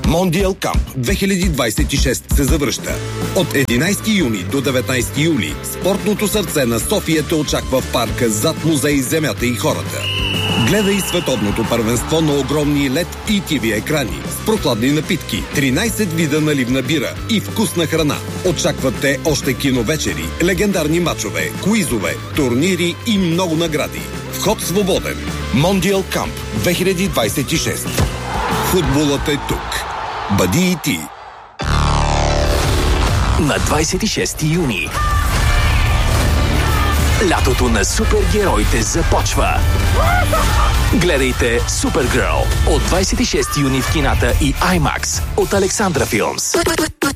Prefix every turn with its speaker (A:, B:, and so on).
A: Мондиал Камп 2026 се завръща. От 11 юни до 19 юли спортното сърце на София те очаква в парка зад музей Земята и хората. Гледай световното първенство на огромни LED и TV екрани с прохладни напитки, 13 вида наливна бира и вкусна храна. Очакват те още киновечери, легендарни мачове, куизове, турнири и много награди. Вход свободен. Мондиал Камп 2026. Футболът е тук. Бъди и ти.
B: На 26 юни лятото на супергероите започва. Гледайте Супергърл от 26 юни в кината и IMAX от Александра Филмс.